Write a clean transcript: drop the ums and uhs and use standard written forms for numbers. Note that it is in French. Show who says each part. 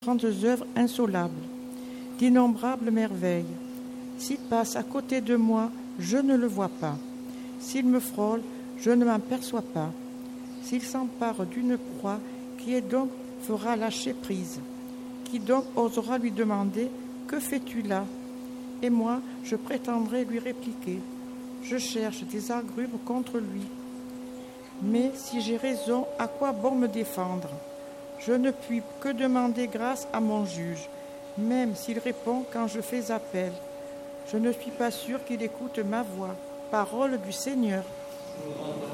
Speaker 1: grandes œuvres insolables, d'innombrables merveilles. S'il passe à côté de moi, je ne le vois pas. S'il me frôle, je ne m'en perçois pas. S'il s'empare d'une proie, qui donc fera lâcher prise? Qui donc osera lui demander « Que fais-tu là ?» Et moi, je prétendrai lui répliquer « Je cherche des agrumes contre lui. » Mais si j'ai raison, à quoi bon me défendre? Je ne puis que demander grâce à mon juge, même s'il répond quand je fais appel. Je ne suis pas sûre qu'il écoute ma voix. Parole du Seigneur.